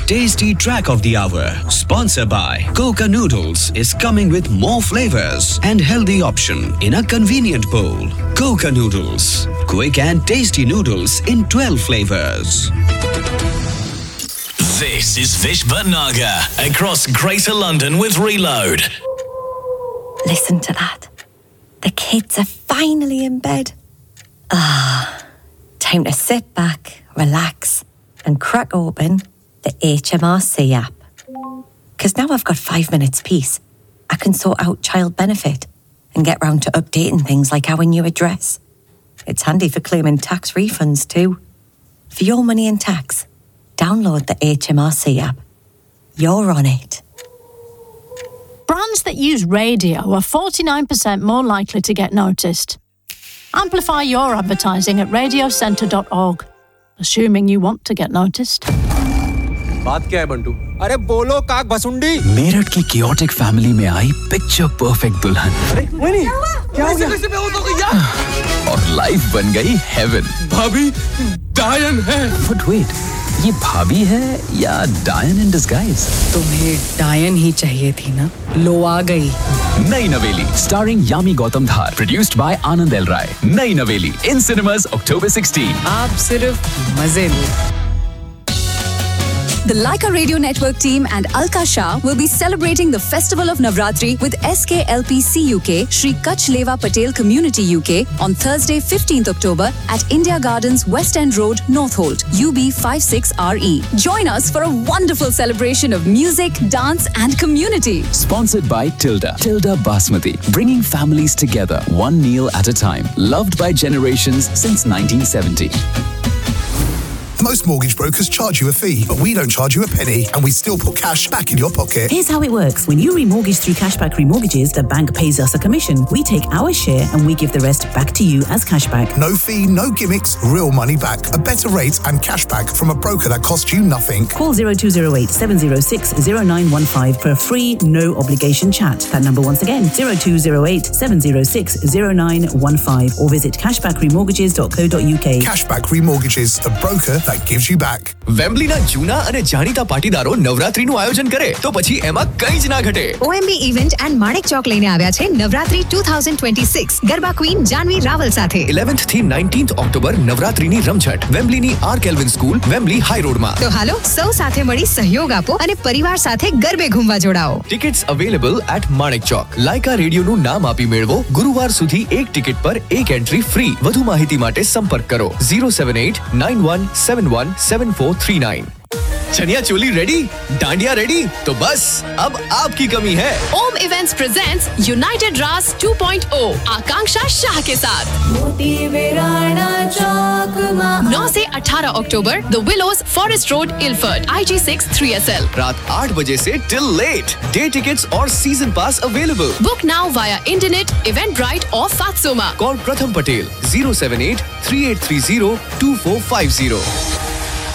tasty track of the hour. Sponsored by Coca Noodles is coming with more flavors and healthy option in a convenient bowl. Coca Noodles, quick and tasty noodles in 12 flavors. This is Vish Bhatnagar across Greater London with Reload. Listen to that. The kids are finally in bed. Time to sit back, relax, and crack open the HMRC app. Because now I've got 5 minutes peace. I can sort out child benefit and get round to updating things like our new address. It's handy for claiming tax refunds too. For your money and tax, download the HMRC app. You're on it. Brands that use radio are 49% more likely to get noticed. Amplify your advertising at radiocentre.org, assuming you want to get noticed. बात क्या है बंटू? अरे बोलो काक भसुंडी। मेरठ की chaotic family में आई picture perfect दुल्हन। अरे वही क्या हो गया? कैसे बेहोश हो गई यार? और life बन गई heaven। भाभी डायन है। But wait, ये भाभी है या डायन in disguise? तुम्हें डायन ही चाहिए थी ना? लो आ गई। नई नवेली starring Yami Gautam Dhar, produced by Anand L राय। नई नवेली in cinemas October 16। आप सिर्फ मजे लो। The Laika Radio Network team and Alka Shah will be celebrating the Festival of Navratri with SKLPC UK, Shri Kutch Leva Patel Community UK on Thursday 15th October at India Gardens, West End Road, Northolt, UB56RE. Join us for a wonderful celebration of music, dance and community. Sponsored by Tilda Basmati, bringing families together one meal at a time. Loved by generations since 1970. Most mortgage brokers charge you a fee, but we don't charge you a penny, and we still put cash back in your pocket. Here's how it works. When you remortgage through Cashback Remortgages, the bank pays us a commission. We take our share and we give the rest back to you as cashback. No fee, no gimmicks, real money back. A better rate and cashback from a broker that costs you nothing. Call 0208 706 0915 for a free, no obligation chat. That number once again, 0208 706 0915, or visit cashbackremortgages.co.uk. Cashback Remortgages, the broker that gives you back. વેમ્બલીના જૂના અને જાણીતા પાટીદારો નવરાત્રીનું આયોજન કરે તો પછી એમાં કંઈ જ ના ઘટે. OMB event and Manek Chowk લઈને આવ્યા છે નવરાત્રી 2026 ગરબા ક્વીન જાનવી રાવલ સાથે 11th થી 19th ઓક્ટોબર નવરાત્રીની રમઝટ વેમ્બલીની R kelvin school Wembley high રોડમાં. તો હાલો સૌ સાથે મળી સહયોગ આપો અને પરિવાર સાથે ગરબે ઘૂમવા જોડાઓ. Tickets available at Manek Chowk. Lyka રેડિયોનું નામ આપી મેળવો. ગુરુવાર સુધી એક ટિકિટ પર એક એન્ટ્રી ફ્રી. વધુ માહિતી માટે સંપર્ક કરો 07891717439. चनिया चोली रेडी, डांडिया रेडी, तो बस अब आपकी कमी है. ओम इवेंट्स प्रेजेंट्स यूनाइटेड रास 2.0 आकांक्षा शाह के साथ 9 से 18 अक्टूबर the willows forest road Ilford IG6 3SL. रात 8 बजे से टिल लेट. डे टिकट्स और सीजन पास available. Book now via internet, Eventbrite और फात्सोमा. कॉल प्रथम पटेल 078 3830 2450.